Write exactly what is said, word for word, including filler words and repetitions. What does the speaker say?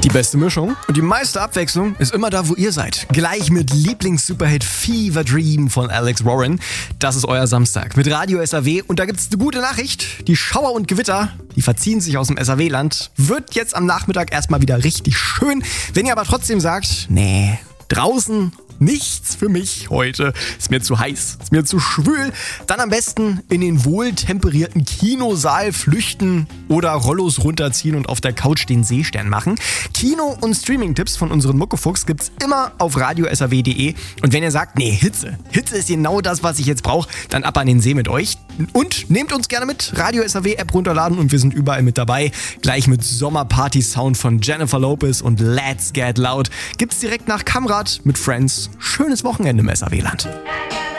Die beste Mischung und die meiste Abwechslung ist immer da, wo ihr seid. Gleich mit Lieblings-Superhit Fever Dream von Alex Warren. Das ist euer Samstag mit Radio S A W und da gibt's eine gute Nachricht. Die Schauer und Gewitter, die verziehen sich aus dem S A W-Land. Wird jetzt am Nachmittag erstmal wieder richtig schön. Wenn ihr aber trotzdem sagt, nee, draußen nichts für mich heute, ist mir zu heiß, ist mir zu schwül, dann am besten in den wohltemperierten Kinosaal flüchten oder Rollos runterziehen und auf der Couch den Seestern machen. Kino- und Streaming-Tipps von unseren Muckefuchs gibt's immer auf radio s a w punkt d e und wenn ihr sagt, nee, Hitze, Hitze ist genau das, was ich jetzt brauche, dann ab an den See mit euch und nehmt uns gerne mit, Radio S A W App runterladen und wir sind überall mit dabei, gleich mit Sommerparty-Sound von Jennifer Lopez und Let's Get Loud gibt's direkt nach Kamrad mit Friends. Schönes Wochenende im S A W-Land.